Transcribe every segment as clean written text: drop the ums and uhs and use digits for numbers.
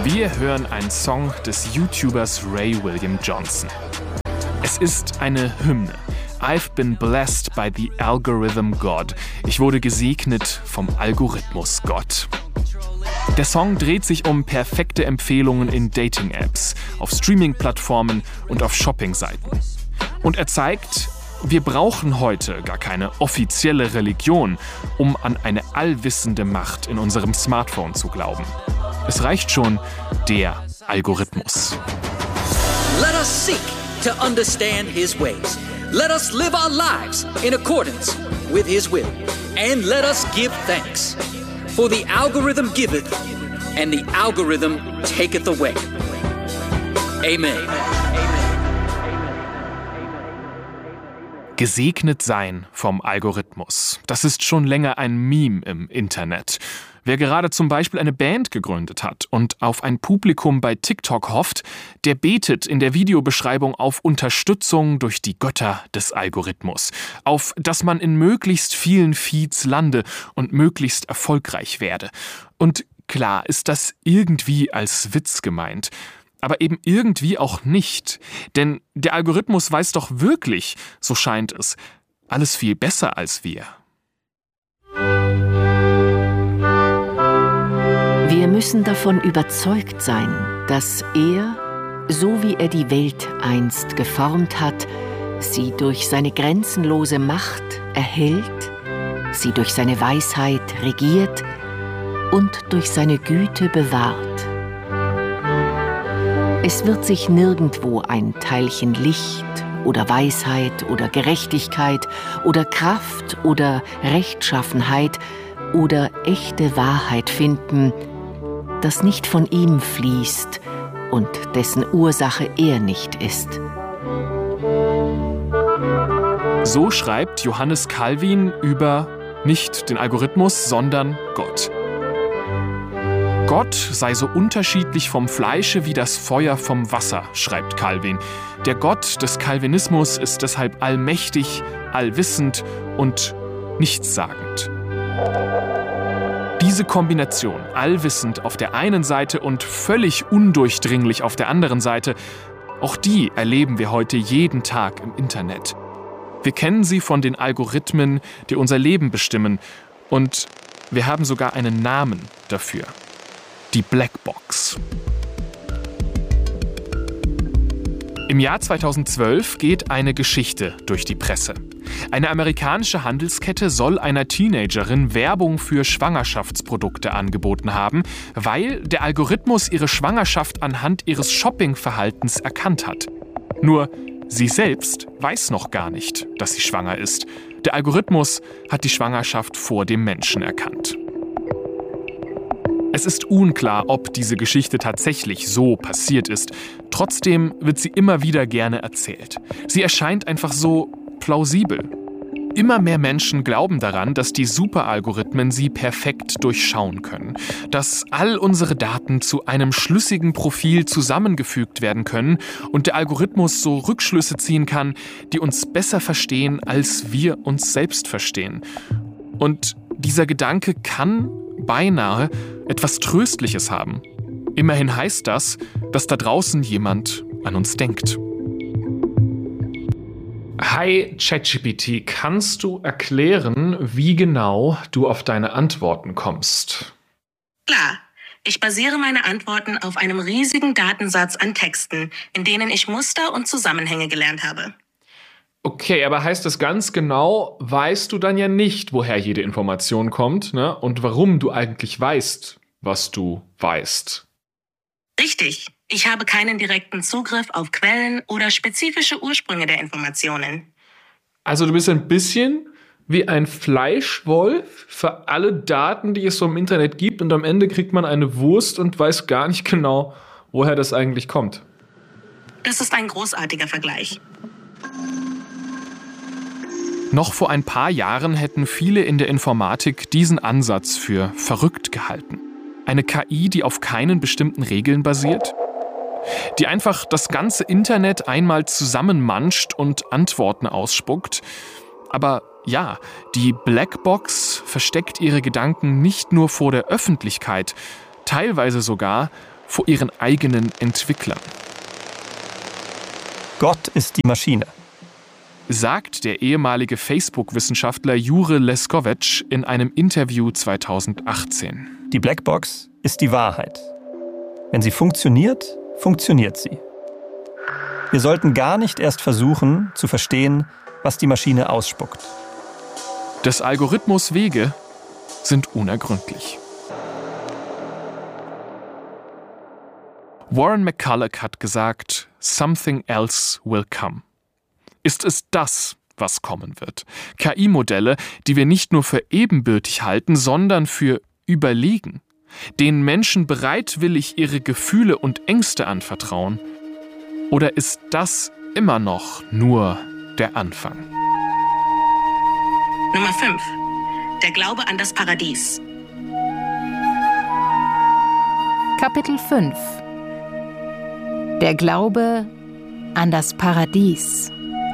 Wir hören einen Song des YouTubers Ray William Johnson. Es ist eine Hymne. I've been blessed by the algorithm God. Ich wurde gesegnet vom Algorithmus Gott. Der Song dreht sich um perfekte Empfehlungen in Dating-Apps, auf Streaming-Plattformen und auf Shopping-Seiten. Und er zeigt, wir brauchen heute gar keine offizielle Religion, um an eine allwissende Macht in unserem Smartphone zu glauben. Es reicht schon der Algorithmus. Let us seek to understand his ways. Let us live our lives in accordance with his will. And let us give thanks. For the algorithm giveth, and the algorithm taketh away. Amen. Gesegnet sein vom Algorithmus. Das ist schon länger ein Meme im Internet. Wer gerade zum Beispiel eine Band gegründet hat und auf ein Publikum bei TikTok hofft, der betet in der Videobeschreibung auf Unterstützung durch die Götter des Algorithmus. Auf, dass man in möglichst vielen Feeds lande und möglichst erfolgreich werde. Und klar ist das irgendwie als Witz gemeint. Aber eben irgendwie auch nicht. Denn der Algorithmus weiß doch wirklich, so scheint es, alles viel besser als wir. Wir müssen davon überzeugt sein, dass er, so wie er die Welt einst geformt hat, sie durch seine grenzenlose Macht erhält, sie durch seine Weisheit regiert und durch seine Güte bewahrt. Es wird sich nirgendwo ein Teilchen Licht oder Weisheit oder Gerechtigkeit oder Kraft oder Rechtschaffenheit oder echte Wahrheit finden, das nicht von ihm fließt und dessen Ursache er nicht ist. So schreibt Johannes Calvin über nicht den Algorithmus, sondern Gott. Gott sei so unterschiedlich vom Fleische wie das Feuer vom Wasser, schreibt Calvin. Der Gott des Calvinismus ist deshalb allmächtig, allwissend und nichtssagend. Diese Kombination, allwissend auf der einen Seite und völlig undurchdringlich auf der anderen Seite, auch die erleben wir heute jeden Tag im Internet. Wir kennen sie von den Algorithmen, die unser Leben bestimmen, und wir haben sogar einen Namen dafür: die Blackbox. Im Jahr 2012 geht eine Geschichte durch die Presse. Eine amerikanische Handelskette soll einer Teenagerin Werbung für Schwangerschaftsprodukte angeboten haben, weil der Algorithmus ihre Schwangerschaft anhand ihres Shoppingverhaltens erkannt hat. Nur sie selbst weiß noch gar nicht, dass sie schwanger ist. Der Algorithmus hat die Schwangerschaft vor dem Menschen erkannt. Es ist unklar, ob diese Geschichte tatsächlich so passiert ist. Trotzdem wird sie immer wieder gerne erzählt. Sie erscheint einfach so plausibel. Immer mehr Menschen glauben daran, dass die Superalgorithmen sie perfekt durchschauen können. Dass all unsere Daten zu einem schlüssigen Profil zusammengefügt werden können und der Algorithmus so Rückschlüsse ziehen kann, die uns besser verstehen, als wir uns selbst verstehen. Und dieser Gedanke kann beinahe etwas Tröstliches haben. Immerhin heißt das, dass da draußen jemand an uns denkt. Hi ChatGPT, kannst du erklären, wie genau du auf deine Antworten kommst? Klar, ich basiere meine Antworten auf einem riesigen Datensatz an Texten, in denen ich Muster und Zusammenhänge gelernt habe. Okay, aber heißt das ganz genau, weißt du dann ja nicht, woher jede Information kommt, ne? Und warum du eigentlich weißt, was du weißt. Richtig. Ich habe keinen direkten Zugriff auf Quellen oder spezifische Ursprünge der Informationen. Also du bist ein bisschen wie ein Fleischwolf für alle Daten, die es so im Internet gibt, und am Ende kriegt man eine Wurst und weiß gar nicht genau, woher das eigentlich kommt. Das ist ein großartiger Vergleich. Noch vor ein paar Jahren hätten viele in der Informatik diesen Ansatz für verrückt gehalten. Eine KI, die auf keinen bestimmten Regeln basiert, die einfach das ganze Internet einmal zusammenmanscht und Antworten ausspuckt. Aber ja, die Blackbox versteckt ihre Gedanken nicht nur vor der Öffentlichkeit, teilweise sogar vor ihren eigenen Entwicklern. Gott ist die Maschine, sagt der ehemalige Facebook-Wissenschaftler Jure Leskovec in einem Interview 2018. Die Blackbox ist die Wahrheit. Wenn sie funktioniert, funktioniert sie. Wir sollten gar nicht erst versuchen, zu verstehen, was die Maschine ausspuckt. Des Algorithmus Wege sind unergründlich. Warren McCulloch hat gesagt, something else will come. Ist es das, was kommen wird? KI-Modelle, die wir nicht nur für ebenbürtig halten, sondern für überlegen, denen Menschen bereitwillig ihre Gefühle und Ängste anvertrauen? Oder ist das immer noch nur der Anfang? Nummer 5. Der Glaube an das Paradies. Kapitel 5. Der Glaube an das Paradies.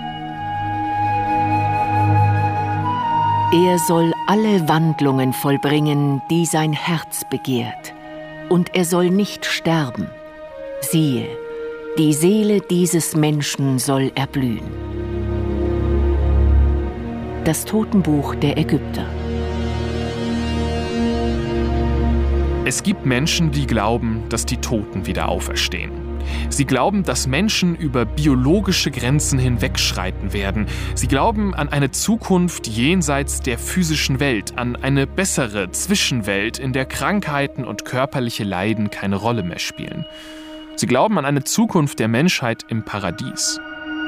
Er soll alle Wandlungen vollbringen, die sein Herz begehrt, und er soll nicht sterben. Siehe, die Seele dieses Menschen soll erblühen. Das Totenbuch der Ägypter. Es gibt Menschen, die glauben, dass die Toten wieder auferstehen. Sie glauben, dass Menschen über biologische Grenzen hinwegschreiten werden. Sie glauben an eine Zukunft jenseits der physischen Welt, an eine bessere Zwischenwelt, in der Krankheiten und körperliche Leiden keine Rolle mehr spielen. Sie glauben an eine Zukunft der Menschheit im Paradies.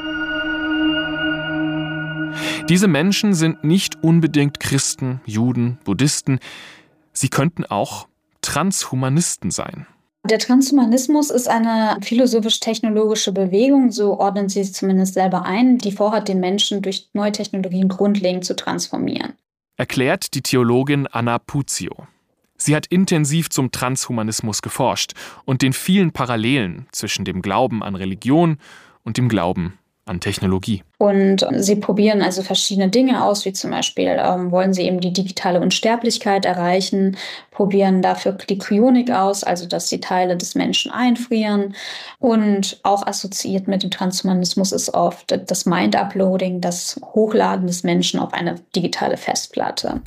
Diese Menschen sind nicht unbedingt Christen, Juden, Buddhisten. Sie könnten auch Transhumanisten sein. Der Transhumanismus ist eine philosophisch-technologische Bewegung, so ordnen sie es zumindest selber ein, die vorhat, den Menschen durch neue Technologien grundlegend zu transformieren. Erklärt die Theologin Anna Puzio. Sie hat intensiv zum Transhumanismus geforscht und den vielen Parallelen zwischen dem Glauben an Religion und dem Glauben an Technologie. Und sie probieren also verschiedene Dinge aus, wie zum Beispiel wollen sie eben die digitale Unsterblichkeit erreichen, probieren dafür die Kryonik aus, also dass die Teile des Menschen einfrieren. Und auch assoziiert mit dem Transhumanismus ist oft das Mind-Uploading, das Hochladen des Menschen auf eine digitale Festplatte.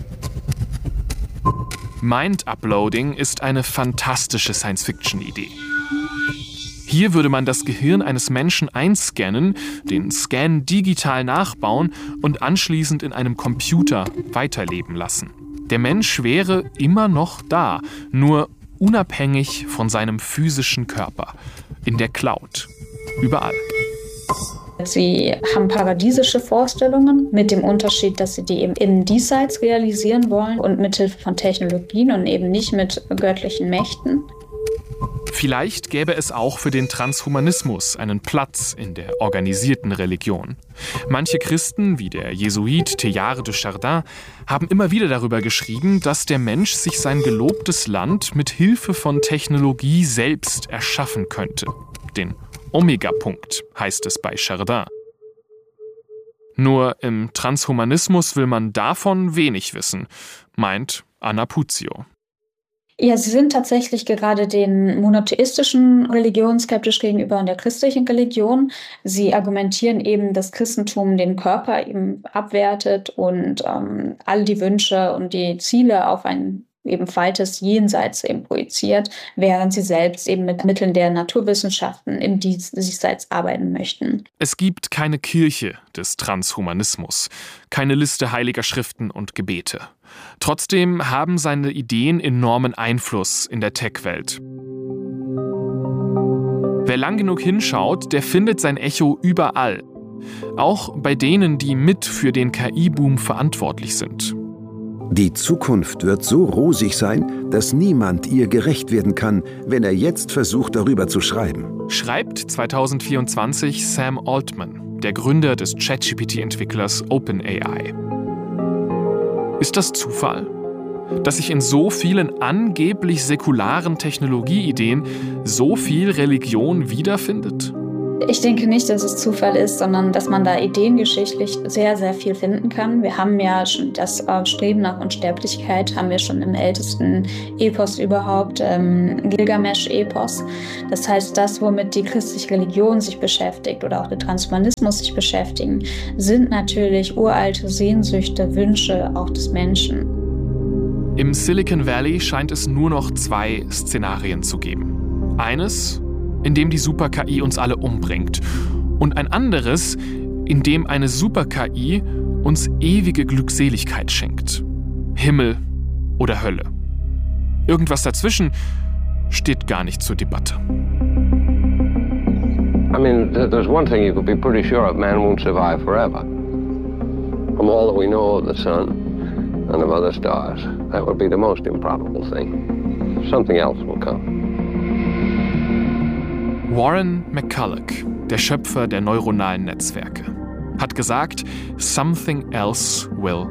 Mind-Uploading ist eine fantastische Science-Fiction-Idee. Hier würde man das Gehirn eines Menschen einscannen, den Scan digital nachbauen und anschließend in einem Computer weiterleben lassen. Der Mensch wäre immer noch da, nur unabhängig von seinem physischen Körper, in der Cloud, überall. Sie haben paradiesische Vorstellungen mit dem Unterschied, dass sie die eben im Diesseits realisieren wollen und mithilfe von Technologien und eben nicht mit göttlichen Mächten. Vielleicht gäbe es auch für den Transhumanismus einen Platz in der organisierten Religion. Manche Christen, wie der Jesuit Teilhard de Chardin, haben immer wieder darüber geschrieben, dass der Mensch sich sein gelobtes Land mit Hilfe von Technologie selbst erschaffen könnte. Den Omega-Punkt heißt es bei Chardin. Nur im Transhumanismus will man davon wenig wissen, meint Anna Puzio. Ja, sie sind tatsächlich gerade den monotheistischen Religionen skeptisch gegenüber und der christlichen Religion. Sie argumentieren eben, dass Christentum den Körper eben abwertet und all die Wünsche und die Ziele auf ein eben weites Jenseits eben projiziert, während sie selbst eben mit Mitteln der Naturwissenschaften im Diesseits arbeiten möchten. Es gibt keine Kirche des Transhumanismus, keine Liste heiliger Schriften und Gebete. Trotzdem haben seine Ideen enormen Einfluss in der Tech-Welt. Wer lang genug hinschaut, der findet sein Echo überall. Auch bei denen, die mit für den KI-Boom verantwortlich sind. Die Zukunft wird so rosig sein, dass niemand ihr gerecht werden kann, wenn er jetzt versucht, darüber zu schreiben. Schreibt 2024 Sam Altman, der Gründer des ChatGPT-Entwicklers OpenAI. Ist das Zufall, dass sich in so vielen angeblich säkularen Technologieideen so viel Religion wiederfindet? Ich denke nicht, dass es Zufall ist, sondern dass man da ideengeschichtlich sehr, sehr viel finden kann. Wir haben ja schon das Streben nach Unsterblichkeit, haben wir schon im ältesten Epos überhaupt, Gilgamesch-Epos. Das heißt, das, womit die christliche Religion sich beschäftigt oder auch der Transhumanismus sich beschäftigen, sind natürlich uralte Sehnsüchte, Wünsche auch des Menschen. Im Silicon Valley scheint es nur noch 2 Szenarien zu geben. Eines, in dem die Super-KI uns alle umbringt. Und ein anderes, in dem eine Super-KI uns ewige Glückseligkeit schenkt. Himmel oder Hölle. Irgendwas dazwischen steht gar nicht zur Debatte. I mean, there's one thing you could be pretty sure of: man won't survive forever. From all that we know of the sun and of other stars, that would be the most improbable thing. Something else will come. Warren McCulloch, der Schöpfer der neuronalen Netzwerke, hat gesagt, something else will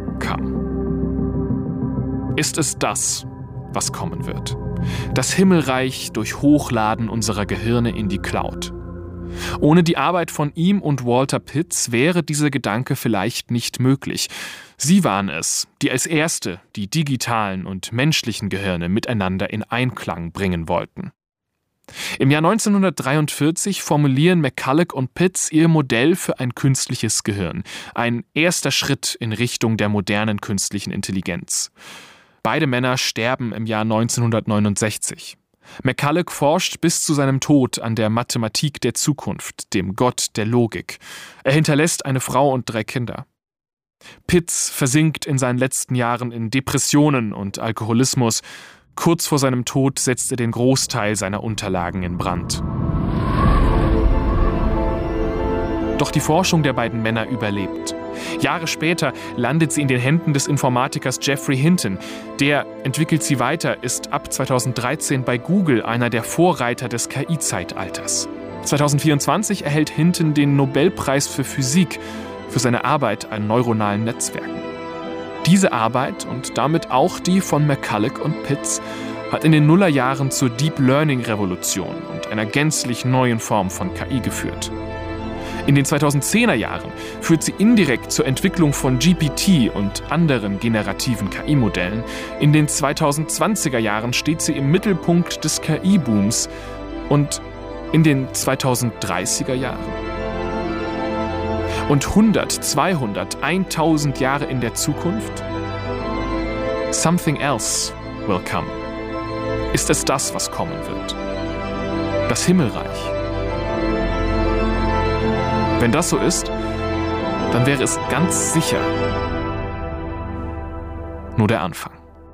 come. Ist es das, was kommen wird? Das Himmelreich durch Hochladen unserer Gehirne in die Cloud. Ohne die Arbeit von ihm und Walter Pitts wäre dieser Gedanke vielleicht nicht möglich. Sie waren es, die als Erste die digitalen und menschlichen Gehirne miteinander in Einklang bringen wollten. Im Jahr 1943 formulieren McCulloch und Pitts ihr Modell für ein künstliches Gehirn. Ein erster Schritt in Richtung der modernen künstlichen Intelligenz. Beide Männer sterben im Jahr 1969. McCulloch forscht bis zu seinem Tod an der Mathematik der Zukunft, dem Gott der Logik. Er hinterlässt eine Frau und 3 Kinder. Pitts versinkt in seinen letzten Jahren in Depressionen und Alkoholismus. Kurz vor seinem Tod setzt er den Großteil seiner Unterlagen in Brand. Doch die Forschung der beiden Männer überlebt. Jahre später landet sie in den Händen des Informatikers Geoffrey Hinton. Der entwickelt sie weiter, ist ab 2013 bei Google einer der Vorreiter des KI-Zeitalters. 2024 erhält Hinton den Nobelpreis für Physik für seine Arbeit an neuronalen Netzwerken. Diese Arbeit und damit auch die von McCulloch und Pitts hat in den Nullerjahren zur Deep Learning-Revolution und einer gänzlich neuen Form von KI geführt. In den 2010er Jahren führt sie indirekt zur Entwicklung von GPT und anderen generativen KI-Modellen. In den 2020er Jahren steht sie im Mittelpunkt des KI-Booms und in den 2030er Jahren. Und 100, 200, 1000 Jahre in der Zukunft? Something else will come. Ist es das, was kommen wird? Das Himmelreich. Wenn das so ist, dann wäre es ganz sicher nur der Anfang.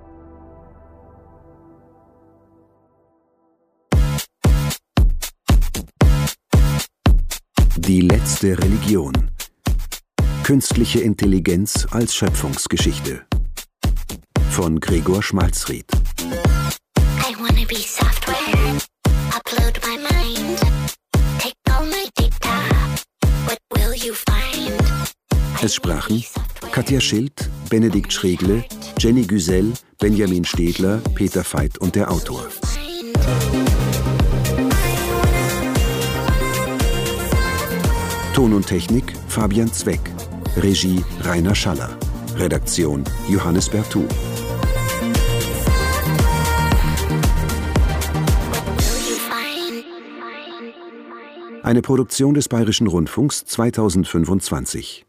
Die letzte Religion. Künstliche Intelligenz als Schöpfungsgeschichte. Von Gregor Schmalzried. I wanna be software. Upload my mind. Take all my data. What will you find? Es sprachen Katja Schild, Benedikt Schregle, Jenny Güsell, Benjamin Stedler, Peter Veit und der Autor. Ton und Technik Fabian Zweck. Regie Rainer Schaller. Redaktion Johannes Bertou. Eine Produktion des Bayerischen Rundfunks 2025.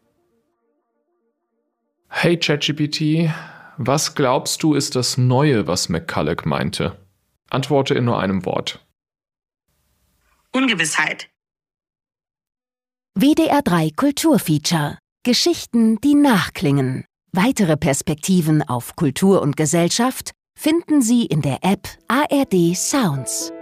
Hey ChatGPT, was glaubst du ist das Neue, was McCulloch meinte? Antworte in nur einem Wort. Ungewissheit. WDR 3 Kulturfeature. Geschichten, die nachklingen. Weitere Perspektiven auf Kultur und Gesellschaft finden Sie in der App ARD Sounds.